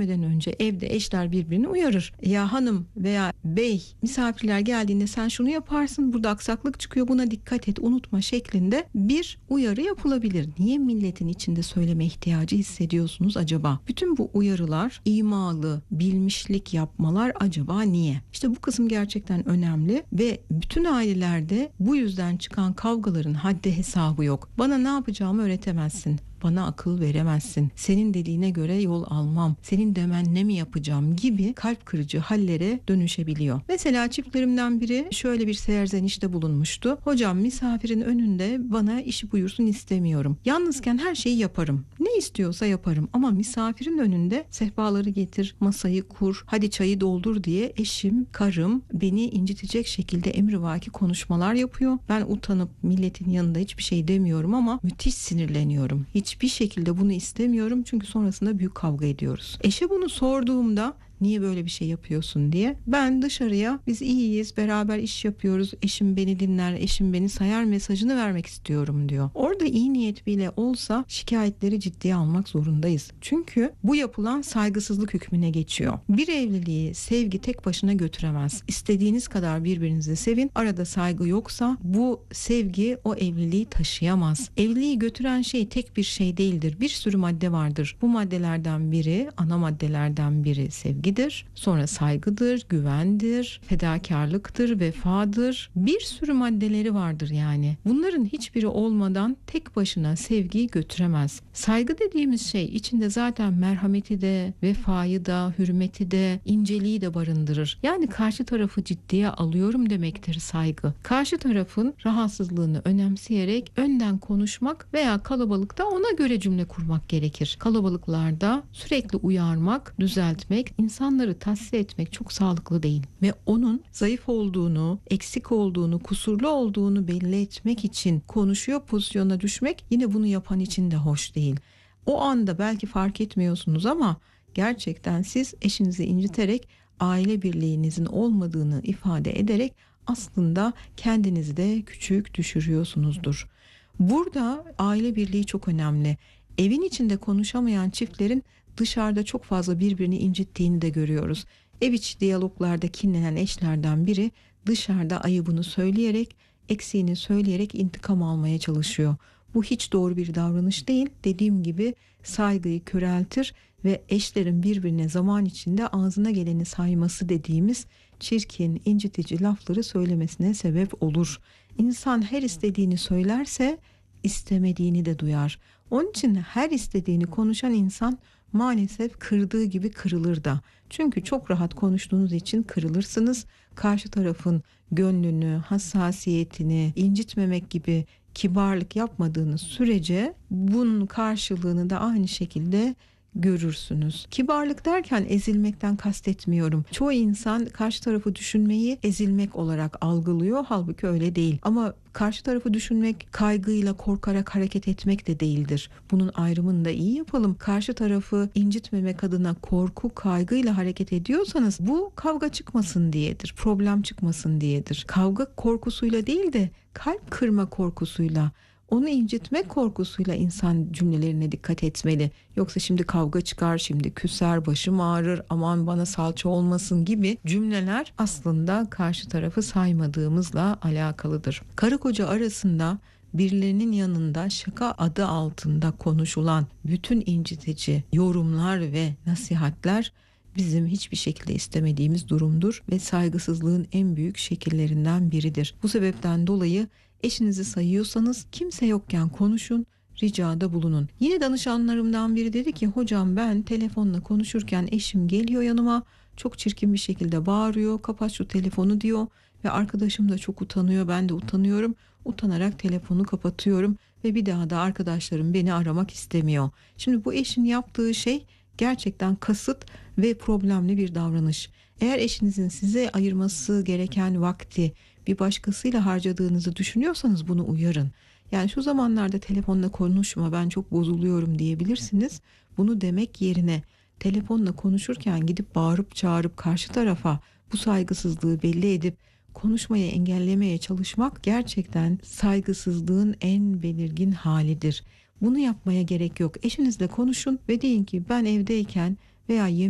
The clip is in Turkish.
gelmeden önce evde eşler birbirini uyarır. Ya hanım veya bey, misafirler geldiğinde sen şunu yaparsın, burada aksaklık çıkıyor, buna dikkat et, unutma şeklinde bir uyarı yapılabilir. Niye milletin içinde söyleme ihtiyacı hissediyorsunuz acaba? Bütün bu uyarılar, imalı, bilmişlik yapmalar acaba niye? İşte bu kısım gerçekten önemli ve bütün ailelerde bu yüzden çıkan kavgaların haddi hesabı yok. Bana ne yapacağımı öğretemezsin. Bana akıl veremezsin. Senin dediğine göre yol almam. Senin demenle mi yapacağım gibi kalp kırıcı hallere dönüşebiliyor. Mesela çiftlerimden biri şöyle bir serzenişte bulunmuştu. Hocam, misafirin önünde bana işi buyursun istemiyorum. Yalnızken her şeyi yaparım. Ne istiyorsa yaparım ama misafirin önünde sehpaları getir, masayı kur, hadi çayı doldur diye eşim, karım beni incitecek şekilde emrivaki konuşmalar yapıyor. Ben utanıp milletin yanında hiçbir şey demiyorum ama müthiş sinirleniyorum. Hiçbir şekilde bunu istemiyorum çünkü sonrasında büyük kavga ediyoruz. Eşe bunu sorduğumda niye böyle bir şey yapıyorsun diye, ben dışarıya biz iyiyiz, beraber iş yapıyoruz, eşim beni dinler, eşim beni sayar mesajını vermek istiyorum diyor. Orada iyi niyet bile olsa şikayetleri ciddiye almak zorundayız. Çünkü bu yapılan saygısızlık hükmüne geçiyor. Bir evliliği sevgi tek başına götüremez. İstediğiniz kadar birbirinizi sevin, arada saygı yoksa bu sevgi o evliliği taşıyamaz. Evliliği götüren şey tek bir şey değildir. Bir sürü madde vardır. Bu maddelerden biri, ana maddelerden biri sevgi. Sonra saygıdır, güvendir, fedakarlıktır, vefadır. Bir sürü maddeleri vardır yani. Bunların hiçbiri olmadan tek başına sevgiyi götüremez. Saygı dediğimiz şey içinde zaten merhameti de, vefayı da, hürmeti de, inceliği de barındırır. Yani karşı tarafı ciddiye alıyorum demektir saygı. Karşı tarafın rahatsızlığını önemseyerek önden konuşmak veya kalabalıkta ona göre cümle kurmak gerekir. Kalabalıklarda sürekli uyarmak, düzeltmek, İnsanları tasfiye etmek çok sağlıklı değil ve onun zayıf olduğunu, eksik olduğunu, kusurlu olduğunu belli etmek için konuşuyor pozisyona düşmek yine bunu yapan için de hoş değil. O anda belki fark etmiyorsunuz ama gerçekten siz eşinizi inciterek aile birliğinizin olmadığını ifade ederek aslında kendinizi de küçük düşürüyorsunuzdur. Burada aile birliği çok önemli. Evin içinde konuşamayan çiftlerin dışarıda çok fazla birbirini incittiğini de görüyoruz. Ev içi diyaloglarda kinlenen eşlerden biri dışarıda ayıbını söyleyerek, eksiğini söyleyerek intikam almaya çalışıyor. Bu hiç doğru bir davranış değil. Dediğim gibi saygıyı köreltir ve eşlerin birbirine zaman içinde ağzına geleni sayması dediğimiz çirkin, incitici lafları söylemesine sebep olur. İnsan her istediğini söylerse istemediğini de duyar. Onun için her istediğini konuşan insan maalesef kırdığı gibi kırılır da. Çünkü çok rahat konuştuğunuz için kırılırsınız. Karşı tarafın gönlünü, hassasiyetini incitmemek gibi kibarlık yapmadığınız sürece bunun karşılığını da aynı şekilde görürsünüz. Kibarlık derken ezilmekten kastetmiyorum. Çoğu insan karşı tarafı düşünmeyi ezilmek olarak algılıyor. Halbuki öyle değil. Ama karşı tarafı düşünmek kaygıyla, korkarak hareket etmek de değildir. Bunun ayrımını da iyi yapalım. Karşı tarafı incitmemek adına korku, kaygıyla hareket ediyorsanız bu kavga çıkmasın diyedir. Problem çıkmasın diyedir. Kavga korkusuyla değil de kalp kırma korkusuyla, onu incitmek korkusuyla insan cümlelerine dikkat etmeli. Yoksa şimdi kavga çıkar, şimdi küser, başım ağrır, aman bana salça olmasın gibi cümleler aslında karşı tarafı saymadığımızla alakalıdır. Karı koca arasında birilerinin yanında şaka adı altında konuşulan bütün incitici yorumlar ve nasihatler bizim hiçbir şekilde istemediğimiz durumdur ve saygısızlığın en büyük şekillerinden biridir. Bu sebepten dolayı eşinizi sayıyorsanız kimse yokken konuşun, ricada bulunun. Yine danışanlarımdan biri dedi ki hocam, ben telefonla konuşurken eşim geliyor yanıma, çok çirkin bir şekilde bağırıyor, kapat şu telefonu diyor ve arkadaşım da çok utanıyor, ben de utanıyorum. Utanarak telefonu kapatıyorum ve bir daha da arkadaşlarım beni aramak istemiyor. Şimdi bu eşin yaptığı şey gerçekten kasıt ve problemli bir davranış. Eğer eşinizin size ayırması gereken vakti bir başkasıyla harcadığınızı düşünüyorsanız bunu uyarın. Yani şu zamanlarda telefonla konuşma, ben çok bozuluyorum diyebilirsiniz. Bunu demek yerine telefonla konuşurken gidip bağırıp çağırıp karşı tarafa bu saygısızlığı belli edip konuşmayı engellemeye çalışmak gerçekten saygısızlığın en belirgin halidir. Bunu yapmaya gerek yok. Eşinizle konuşun ve deyin ki ben evdeyken veya